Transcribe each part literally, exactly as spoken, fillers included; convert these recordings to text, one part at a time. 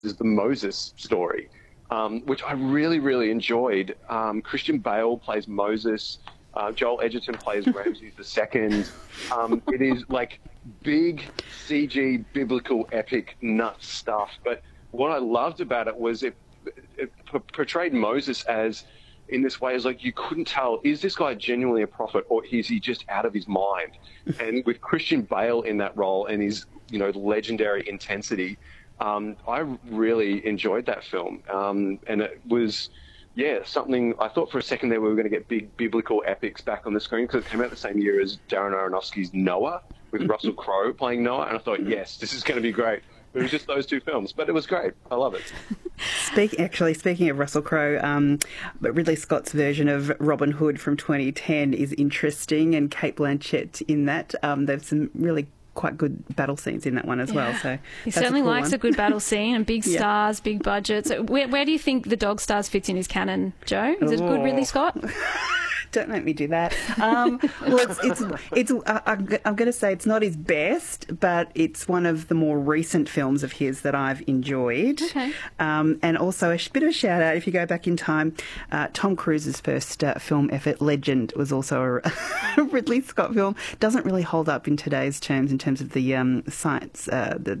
is the Moses story, um, which I really, really enjoyed. Um, Christian Bale plays Moses. Uh, Joel Edgerton plays Ramses the Second. Um, it is like big C G, biblical, epic, nut stuff. But what I loved about it was it, it portrayed Moses as, in this way, is like you couldn't tell, is this guy genuinely a prophet or is he just out of his mind? And with Christian Bale in that role and his, you know, legendary intensity, um, I really enjoyed that film. Um, and it was, yeah, something, I thought for a second there we were going to get big biblical epics back on the screen because it came out the same year as Darren Aronofsky's Noah with Russell Crowe playing Noah. And I thought, yes, this is going to be great. It was just those two films, but it was great. I love it. Speak, actually, speaking of Russell Crowe, um, Ridley Scott's version of Robin Hood from twenty ten is interesting, and Cate Blanchett in that. Um, there's some really quite good battle scenes in that one as yeah. well. So he certainly a cool likes one. a good battle scene and big stars, yeah. big budgets. Where, where do you think The Dog Stars fits in his canon, Joe? Is it oh. good, Ridley Scott? Don't make me do that. Um, well, it's, it's, it's, uh, I'm going to say it's not his best, but it's one of the more recent films of his that I've enjoyed. Okay. Um, and also a bit of a shout out, if you go back in time, uh, Tom Cruise's first uh, film effort, Legend, was also a Ridley Scott film. Doesn't really hold up in today's terms in terms of the um, science, uh, the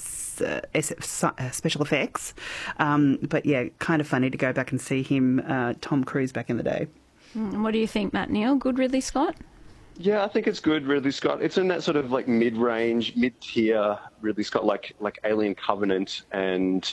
Uh, uh, special effects. Um, but yeah, kind of funny to go back and see him, uh, Tom Cruise, back in the day. And what do you think, Matt Neal? Good Ridley Scott? Yeah, I think it's good, Ridley Scott. It's in that sort of like mid-range, mid-tier Ridley Scott, like like Alien Covenant and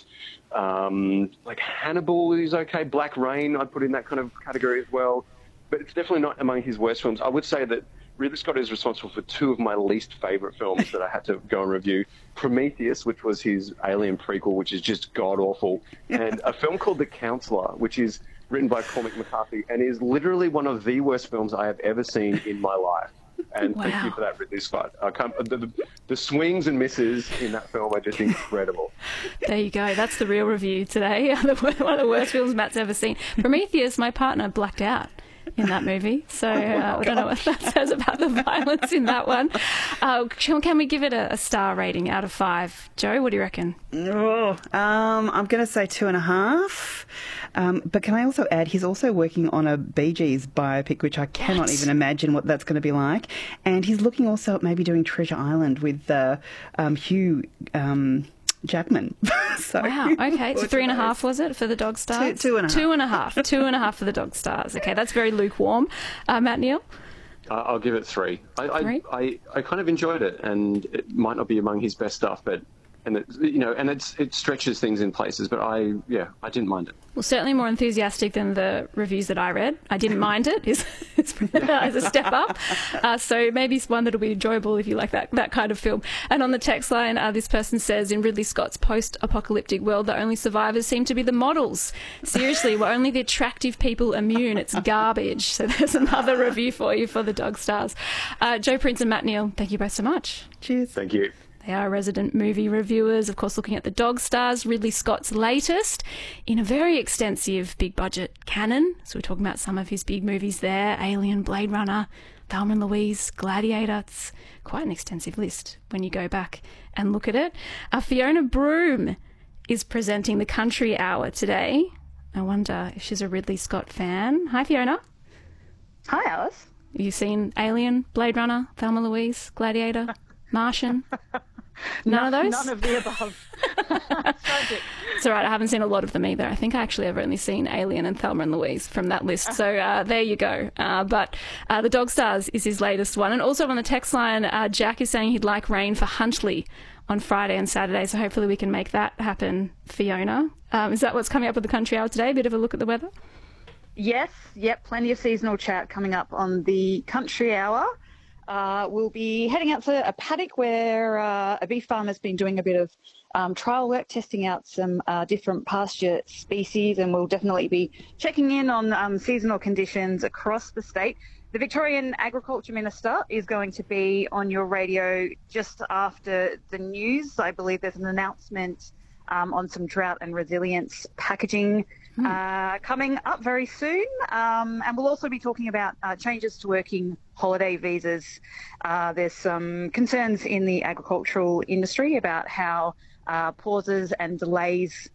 um, like Hannibal is okay. Black Rain, I'd put in that kind of category as well. But it's definitely not among his worst films. I would say that Ridley Scott is responsible for two of my least favourite films that I had to go and review. Prometheus, which was his Alien prequel, which is just god-awful, and a film called The Counselor, which is written by Cormac McCarthy, and is literally one of the worst films I have ever seen in my life. And wow. thank you for that, Ridley Scott. I can't, the, the, the swings and misses in that film are just incredible. There you go. That's the real review today. One of the worst films Matt's ever seen. Prometheus, my partner blacked out in that movie. So uh, I don't know what that says about the violence in that one. Uh, can we give it a, a star rating out of five? Joe, what do you reckon? Oh, um, I'm going to say two and a half. Um, but can I also add, he's also working on a Bee Gees biopic, which I cannot what? even imagine what that's going to be like. And he's looking also at maybe doing Treasure Island with uh, um, Hugh um, Jackman. So, wow, okay. So three and a half, was it, for The Dog Stars? Two, two and a half. Two and a half. Two and a half for The Dog Stars. Okay, that's very lukewarm. Uh, Matt Neal? Uh, I'll give it three. I, three? I, I, I kind of enjoyed it, and it might not be among his best stuff, but and it, you know, and it's it stretches things in places. But I, yeah, I didn't mind it. Well, certainly more enthusiastic than the reviews that I read. I didn't mind it. It's, it's, it's a step up. Uh, so maybe it's one that'll be enjoyable if you like that that kind of film. And on the text line, uh, this person says, in Ridley Scott's post-apocalyptic world, the only survivors seem to be the models. Seriously, we're only the attractive people immune. It's garbage. So there's another review for you for The Dog Stars. Uh, Joe Prince and Matt Neal, thank you both so much. Cheers. Thank you. They are resident movie reviewers, of course, looking at The Dog Stars, Ridley Scott's latest in a very extensive big budget canon. So we're talking about some of his big movies there: Alien, Blade Runner, Thelma and Louise, Gladiator. It's quite an extensive list when you go back and look at it. Uh, Fiona Broome is presenting the Country Hour today. I wonder if she's a Ridley Scott fan. Hi, Fiona. Hi, Alice. Have you seen Alien, Blade Runner, Thelma and Louise, Gladiator, Martian? None no, of those? None of the above. Tragic. It's all right. I haven't seen a lot of them either. I think I actually have only seen Alien and Thelma and Louise from that list. So uh, there you go. Uh, but uh, The Dog Stars is his latest one. And also on the text line, uh, Jack is saying he'd like rain for Huntley on Friday and Saturday. So hopefully we can make that happen, Fiona. Um, is that what's coming up with the Country Hour today? A bit of a look at the weather? Yes. Yep. Plenty of seasonal chat coming up on the Country Hour. Uh, we'll be heading out to a paddock where uh, a beef farmer's been doing a bit of um, trial work, testing out some uh, different pasture species, and we'll definitely be checking in on um, seasonal conditions across the state. The Victorian Agriculture Minister is going to be on your radio just after the news. I believe there's an announcement um, on some drought and resilience packaging Hmm. Uh, coming up very soon. Um, and we'll also be talking about uh, changes to working holiday visas. Uh, there's some concerns in the agricultural industry about how uh, pauses and delays